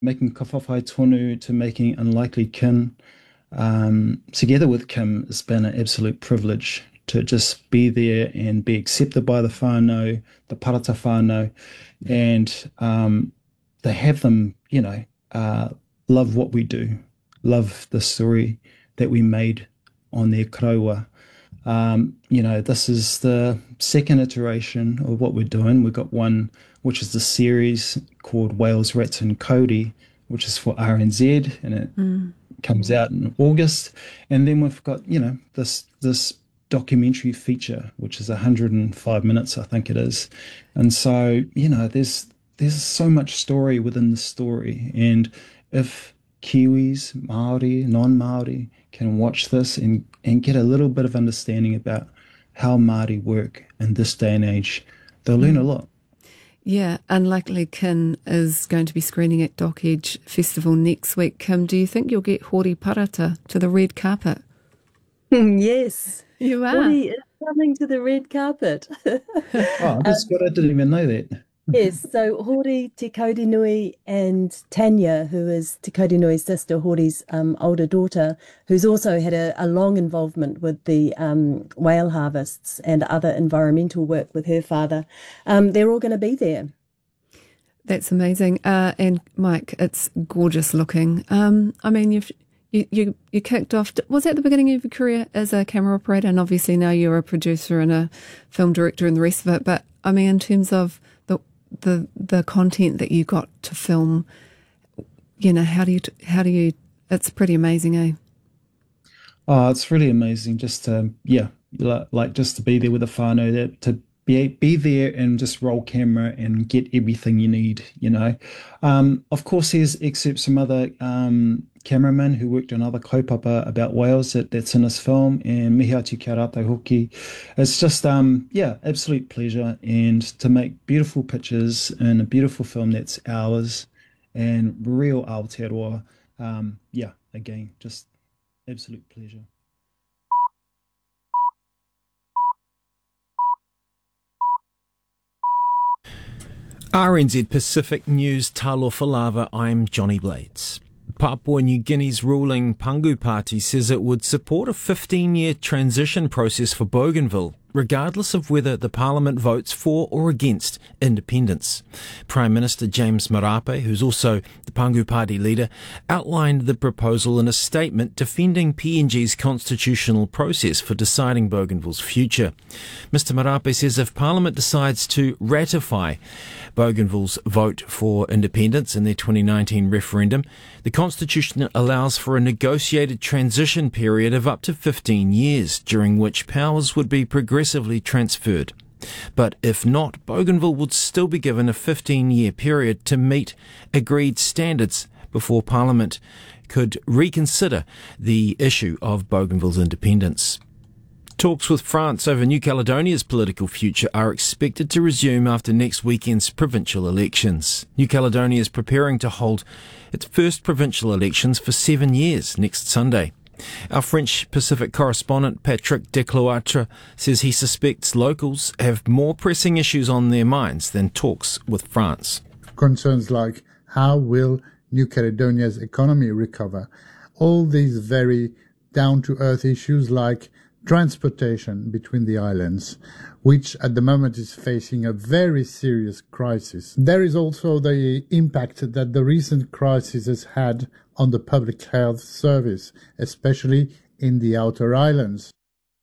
making Kawhawhai Tonu to making Unlikely Kin. Together with Kim, it's been an absolute privilege to just be there and be accepted by the whānau, the parata whānau, and they have them, love what we do, love the story that we made on their karaua. This is the second iteration of what we're doing. We've got one which is the series called Whales, Rats and Cody, which is for RNZ, and it comes out in August. And then we've got, this documentary feature, which is 105 minutes, I think it is. And so, there's so much story within the story. And if Kiwis, Maori, non-Maori can watch this and get a little bit of understanding about how Māori work in this day and age, they'll learn a lot. Yeah, Unlikely Kin is going to be screening at Dock Edge Festival next week. Kim, do you think you'll get Hori Parata to the red carpet? Yes. You are. Hori is coming to the red carpet. Oh, that's good. I didn't even know that. Yes, so Hori, Te Kaurunui, and Tanya, who is Te Kaurunui sister, Hori's older daughter, who's also had a long involvement with the whale harvests and other environmental work with her father. They're all going to be there. That's amazing. And Mike, it's gorgeous looking. I mean, you kicked off. Was that the beginning of your career as a camera operator? And obviously now you're a producer and a film director and the rest of it. But I mean, in terms of the content that you got to film, how do you? It's pretty amazing, eh? Oh, it's really amazing just to, just to be there with the whānau, to be there and just roll camera and get everything you need, Of course, there's excerpts from other cameramen who worked on other kaupapa about whales that's in this film, and mihi atu kia rātou hoki. It's just, absolute pleasure, and to make beautiful pictures in a beautiful film that's ours and real Aotearoa. Again, just absolute pleasure. RNZ Pacific News Talofa Lava, I'm Johnny Blades. Papua New Guinea's ruling Pangu Party says it would support a 15-year transition process for Bougainville, regardless of whether the parliament votes for or against independence. Prime Minister James Marape, who's also the Pangu Party leader, outlined the proposal in a statement defending PNG's constitutional process for deciding Bougainville's future. Mr Marape says if Parliament decides to ratify Bougainville's vote for independence in their 2019 referendum, the Constitution allows for a negotiated transition period of up to 15 years, during which powers would be progressively transferred. But if not, Bougainville would still be given a 15-year period to meet agreed standards before Parliament could reconsider the issue of Bougainville's independence. Talks with France over New Caledonia's political future are expected to resume after next weekend's provincial elections. New Caledonia is preparing to hold its first provincial elections for 7 years next Sunday. Our French Pacific correspondent Patrick Decloatre says he suspects locals have more pressing issues on their minds than talks with France. Concerns like how will New Caledonia's economy recover? All these very down-to-earth issues like transportation between the islands, which at the moment is facing a very serious crisis. There is also the impact that the recent crisis has had on the public health service, especially in the outer islands.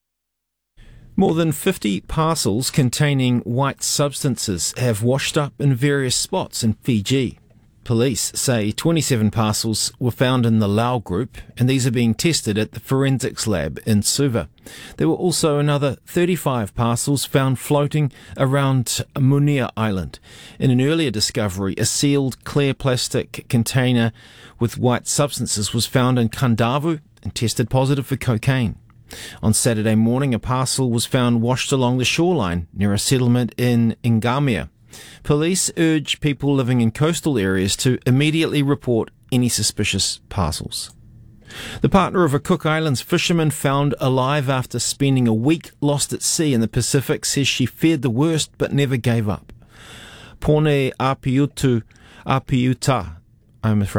More than 50 parcels containing white substances have washed up in various spots in Fiji. Police say 27 parcels were found in the Lau group, and these are being tested at the forensics lab in Suva. There were also another 35 parcels found floating around Munia Island. In an earlier discovery, a sealed clear plastic container with white substances was found in Kandavu and tested positive for cocaine. On Saturday morning, a parcel was found washed along the shoreline near a settlement in Ingamia. Police urge people living in coastal areas to immediately report any suspicious parcels. The partner of a Cook Islands fisherman found alive after spending a week lost at sea in the Pacific says she feared the worst but never gave up. Pone Apiuta I'm afraid